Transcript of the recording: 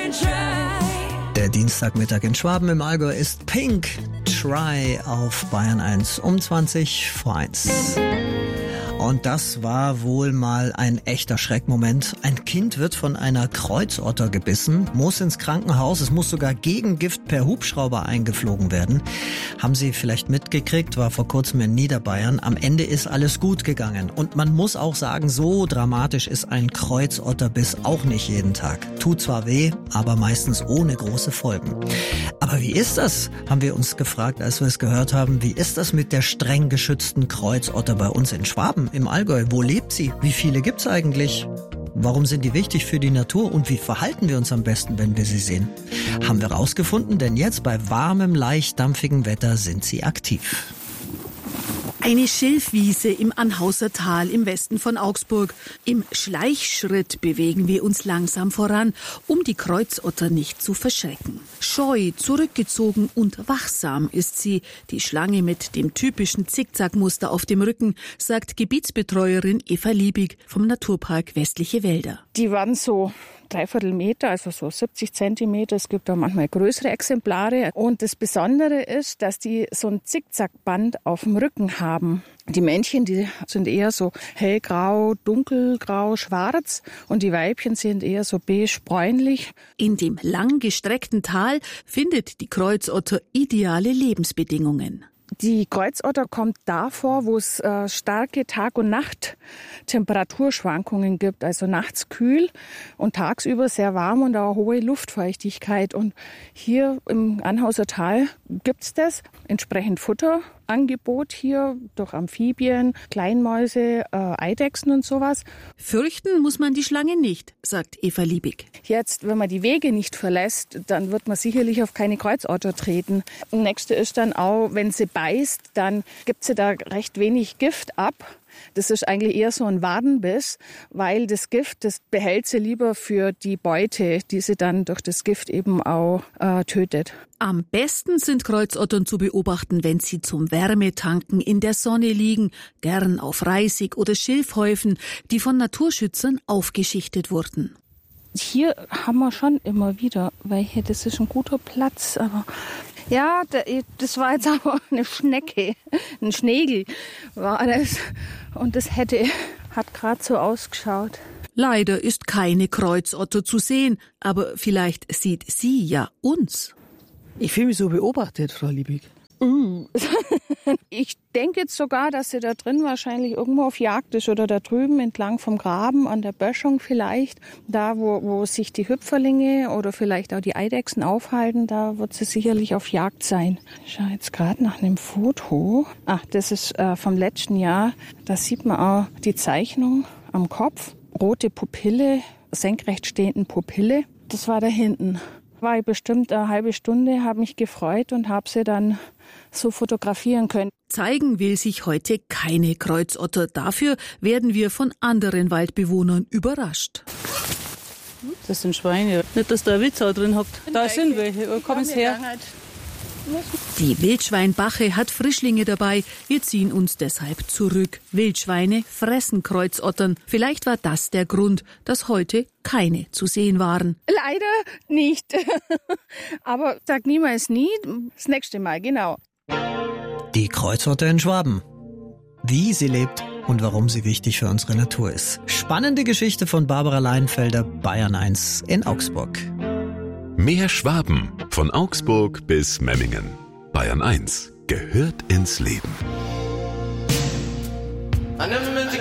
Der Dienstagmittag in Schwaben im Allgäu ist Pink Try auf Bayern 1 um 20 vor 1. Und das war wohl mal ein echter Schreckmoment. Ein Kind wird von einer Kreuzotter gebissen, muss ins Krankenhaus. Es muss sogar Gegengift per Hubschrauber eingeflogen werden. Haben Sie vielleicht mitgekriegt, war vor kurzem in Niederbayern. Am Ende ist alles gut gegangen. Und man muss auch sagen, so dramatisch ist ein Kreuzotterbiss auch nicht jeden Tag. Tut zwar weh, aber meistens ohne große Folgen. Aber wie ist das, haben wir uns gefragt, als wir es gehört haben. Wie ist das mit der streng geschützten Kreuzotter bei uns in Schwaben? Im Allgäu. Wo lebt sie? Wie viele gibt's eigentlich? Warum sind die wichtig für die Natur und wie verhalten wir uns am besten, wenn wir sie sehen? Haben wir rausgefunden, denn jetzt bei warmem, leicht dampfigem Wetter sind sie aktiv. Eine Schilfwiese im Anhauser Tal im Westen von Augsburg. Im Schleichschritt bewegen wir uns langsam voran, um die Kreuzotter nicht zu verschrecken. Scheu, zurückgezogen und wachsam ist sie, die Schlange mit dem typischen Zickzackmuster auf dem Rücken, sagt Gebietsbetreuerin Eva Liebig vom Naturpark Westliche Wälder. Die waren so 3/4 Meter, also so 70 Zentimeter. Es gibt auch manchmal größere Exemplare. Und das Besondere ist, dass die so ein Zickzackband auf dem Rücken haben. Die Männchen, die sind eher so hellgrau, dunkelgrau, schwarz. Und die Weibchen sind eher so beige-bräunlich. In dem langgestreckten Tal findet die Kreuzotter ideale Lebensbedingungen. Die Kreuzotter kommt da vor, wo es starke Tag- und Nacht-Temperaturschwankungen gibt. Also nachts kühl und tagsüber sehr warm und auch hohe Luftfeuchtigkeit. Und hier im Anhauser Tal gibt's das. Entsprechend Futterangebot hier durch Amphibien, Kleinmäuse, Eidechsen und sowas. Fürchten muss man die Schlange nicht, sagt Eva Liebig. Jetzt, wenn man die Wege nicht verlässt, dann wird man sicherlich auf keine Kreuzotter treten. Das nächste ist dann auch, wenn sie beißt, dann gibt sie da recht wenig Gift ab. Das ist eigentlich eher so ein Wadenbiss, weil das Gift, das behält sie lieber für die Beute, die sie dann durch das Gift eben auch tötet. Am besten sind Kreuzottern zu beobachten, wenn sie zum Wärmetanken in der Sonne liegen, gern auf Reisig- oder Schilfhäufen, die von Naturschützern aufgeschichtet wurden. Hier haben wir schon immer wieder welche, das ist ein guter Platz, aber ja, das war jetzt aber eine Schnecke, ein Schnegel war das und das hat gerade so ausgeschaut. Leider ist keine Kreuzotter zu sehen, aber vielleicht sieht sie ja uns. Ich fühle mich so beobachtet, Frau Liebig. Ich denke jetzt sogar, dass sie da drin wahrscheinlich irgendwo auf Jagd ist oder da drüben entlang vom Graben an der Böschung vielleicht. Da, wo sich die Hüpferlinge oder vielleicht auch die Eidechsen aufhalten, da wird sie sicherlich auf Jagd sein. Ich schaue jetzt gerade nach einem Foto. Ach, das ist vom letzten Jahr. Da sieht man auch die Zeichnung am Kopf. Rote Pupille, senkrecht stehenden Pupille. Das war da hinten. War ich bestimmt eine halbe Stunde, habe mich gefreut und habe sie dann so fotografieren können. Zeigen will sich heute keine Kreuzotter. Dafür werden wir von anderen Waldbewohnern überrascht. Das sind Schweine. Nicht, dass da ein Witzau drin hockt. Da sind welche. Komm es her. Die Wildschweinbache hat Frischlinge dabei. Wir ziehen uns deshalb zurück. Wildschweine fressen Kreuzottern. Vielleicht war das der Grund, dass heute keine zu sehen waren. Leider nicht. Aber sag niemals nie. Das nächste Mal, genau. Die Kreuzotter in Schwaben. Wie sie lebt und warum sie wichtig für unsere Natur ist. Spannende Geschichte von Barbara Leinfelder, Bayern 1 in Augsburg. Mehr Schwaben, von Augsburg bis Memmingen. Bayern 1 gehört ins Leben.